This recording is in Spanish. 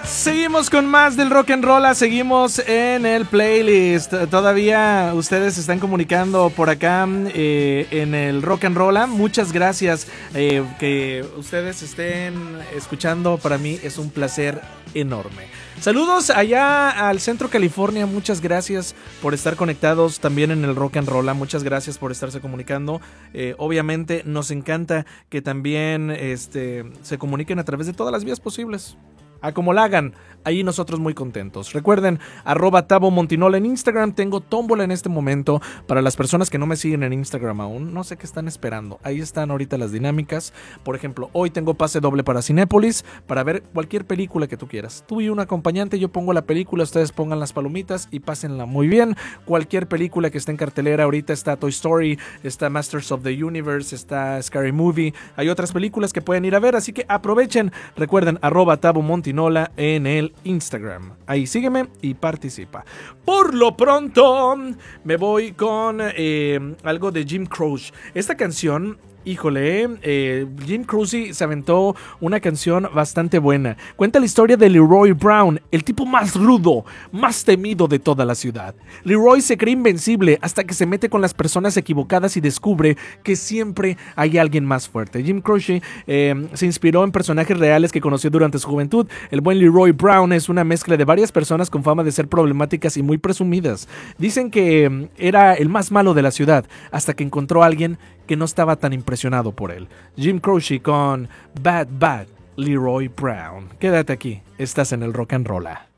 Seguimos con más del rock and roll, seguimos en el playlist. Todavía ustedes se están comunicando por acá en el rock and roll. Muchas gracias que ustedes estén escuchando. Para mí es un placer enorme. Saludos allá al Centro California, muchas gracias por estar conectados también en el rock and roll, muchas gracias por estarse comunicando. Obviamente nos encanta que también se comuniquen a través de todas las vías posibles. A como la hagan, ahí nosotros muy contentos. Recuerden, @TaboMontinola en Instagram. Tengo tómbola en este momento. Para las personas que no me siguen en Instagram aún, no sé qué están esperando. Ahí están ahorita las dinámicas. Por ejemplo, hoy tengo pase doble para Cinépolis para ver cualquier película que tú quieras. Tú y un acompañante, yo pongo la película, ustedes pongan las palomitas y pásenla muy bien. Cualquier película que esté en cartelera, ahorita está Toy Story, está Masters of the Universe, está Scary Movie. Hay otras películas que pueden ir a ver, así que aprovechen. Recuerden, @TaboMontinola en el Instagram. Ahí sígueme y participa. Por lo pronto, me voy con algo de Jim Croce. Esta canción, híjole, Jim Croce se aventó una canción bastante buena. Cuenta la historia de Leroy Brown, el tipo más rudo, más temido de toda la ciudad. Leroy se cree invencible hasta que se mete con las personas equivocadas y descubre que siempre hay alguien más fuerte. Jim Croce se inspiró en personajes reales que conoció durante su juventud. El buen Leroy Brown es una mezcla de varias personas con fama de ser problemáticas y muy presumidas. Dicen que era el más malo de la ciudad hasta que encontró a alguien que no estaba tan impresionado por él. Jim Croce con Bad Bad Leroy Brown. Quédate aquí, estás en el rock and roll.